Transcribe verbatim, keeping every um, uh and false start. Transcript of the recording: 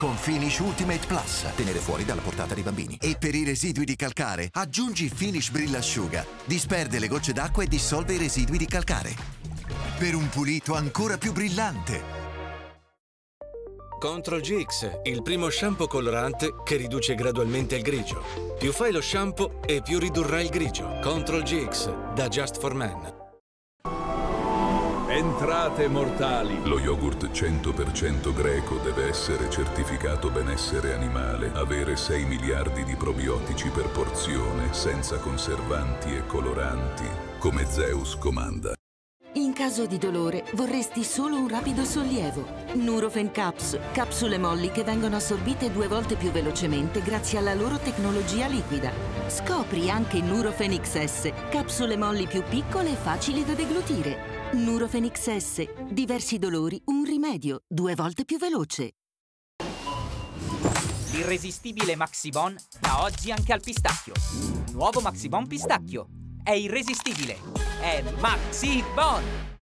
Con Finish Ultimate Plus, tenere fuori dalla portata dei bambini. E per i residui di calcare, aggiungi Finish Brillasciuga. Disperde le gocce d'acqua e dissolve i residui di calcare. Per un pulito ancora più brillante. Control G X, il primo shampoo colorante che riduce gradualmente il grigio. Più fai lo shampoo e più ridurrà il grigio. Control G X, da Just for Men. Entrate mortali. Lo yogurt cento per cento greco deve essere certificato benessere animale, avere sei miliardi di probiotici per porzione, senza conservanti e coloranti, come Zeus comanda. In caso di dolore vorresti solo un rapido sollievo. Nurofen Caps, capsule molli che vengono assorbite due volte più velocemente grazie alla loro tecnologia liquida. Scopri anche Nurofen X S, capsule molli più piccole e facili da deglutire. Nurofen X S, diversi dolori, un rimedio, due volte più veloce. L'irresistibile Maxibon da oggi anche al pistacchio. Nuovo Maxibon pistacchio. È irresistibile. È Maxibon!